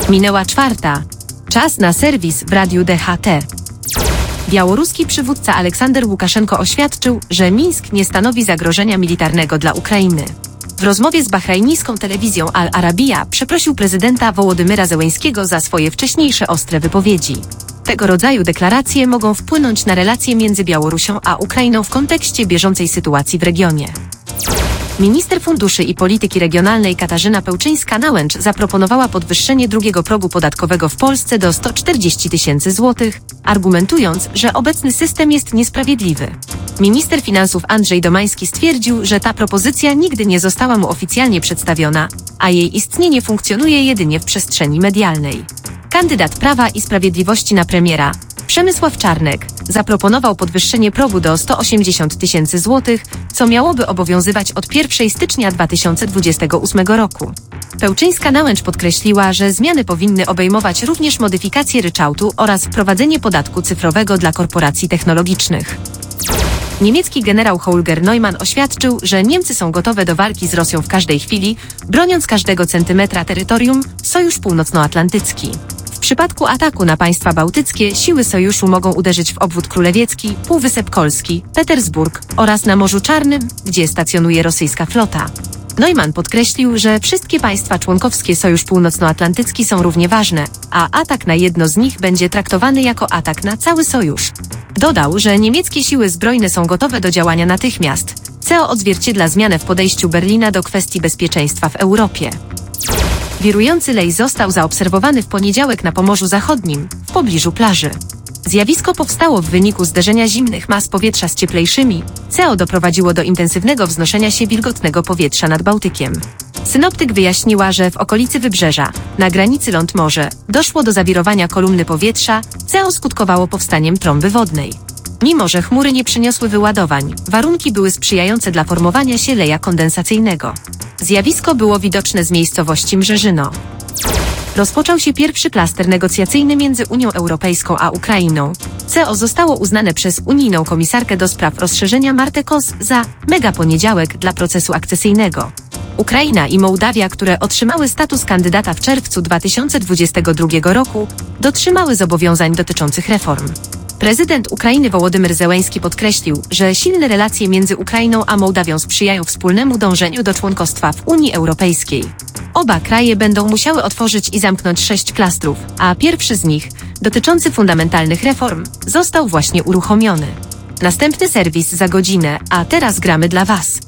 Minęła 4. Czas na serwis w Radiu DHT. Białoruski przywódca Aleksander Łukaszenko oświadczył, że Mińsk nie stanowi zagrożenia militarnego dla Ukrainy. W rozmowie z bahrajnijską telewizją Al Arabiya przeprosił prezydenta Wołodymyra Zełenskiego za swoje wcześniejsze ostre wypowiedzi. Tego rodzaju deklaracje mogą wpłynąć na relacje między Białorusią a Ukrainą w kontekście bieżącej sytuacji w regionie. Minister Funduszy i Polityki Regionalnej Katarzyna Pełczyńska-Nałęcz zaproponowała podwyższenie drugiego progu podatkowego w Polsce do 140 000 złotych, argumentując, że obecny system jest niesprawiedliwy. Minister finansów Andrzej Domański stwierdził, że ta propozycja nigdy nie została mu oficjalnie przedstawiona, a jej istnienie funkcjonuje jedynie w przestrzeni medialnej. Kandydat Prawa i Sprawiedliwości na premiera, Przemysław Czarnek, zaproponował podwyższenie progu do 180 000 złotych, co miałoby obowiązywać od 1 stycznia 2028 roku. Pełczyńska-Nałęcz podkreśliła, że zmiany powinny obejmować również modyfikację ryczałtu oraz wprowadzenie podatku cyfrowego dla korporacji technologicznych. Niemiecki generał Holger Neumann oświadczył, że Niemcy są gotowe do walki z Rosją w każdej chwili, broniąc każdego centymetra terytorium Sojusz Północnoatlantycki. W przypadku ataku na państwa bałtyckie siły sojuszu mogą uderzyć w obwód królewieckich, Półwysep Kolski, Petersburg oraz na Morzu Czarnym, gdzie stacjonuje rosyjska flota. Neumann podkreślił, że wszystkie państwa członkowskie Sojusz Północnoatlantycki są równie ważne, a atak na jedno z nich będzie traktowany jako atak na cały sojusz. Dodał, że niemieckie siły zbrojne są gotowe do działania natychmiast, co odzwierciedla zmianę w podejściu Berlina do kwestii bezpieczeństwa w Europie. Wirujący lej został zaobserwowany w poniedziałek na Pomorzu Zachodnim, w pobliżu plaży. Zjawisko powstało w wyniku zderzenia zimnych mas powietrza z cieplejszymi, co doprowadziło do intensywnego wznoszenia się wilgotnego powietrza nad Bałtykiem. Synoptyk wyjaśniła, że w okolicy Wybrzeża, na granicy ląd-morze, doszło do zawirowania kolumny powietrza, co skutkowało powstaniem trąby wodnej. Mimo że chmury nie przyniosły wyładowań, warunki były sprzyjające dla formowania się leja kondensacyjnego. Zjawisko było widoczne z miejscowości Mrzeżyno. Rozpoczął się pierwszy klaster negocjacyjny między Unią Europejską a Ukrainą, co zostało uznane przez unijną komisarkę do spraw rozszerzenia Martę Kos za megaponiedziałek dla procesu akcesyjnego. Ukraina i Mołdawia, które otrzymały status kandydata w czerwcu 2022 roku, dotrzymały zobowiązań dotyczących reform. Prezydent Ukrainy Wołodymyr Zełenski podkreślił, że silne relacje między Ukrainą a Mołdawią sprzyjają wspólnemu dążeniu do członkostwa w Unii Europejskiej. Oba kraje będą musiały otworzyć i zamknąć 6 klastrów, a pierwszy z nich, dotyczący fundamentalnych reform, został właśnie uruchomiony. Następny serwis za godzinę, a teraz gramy dla Was.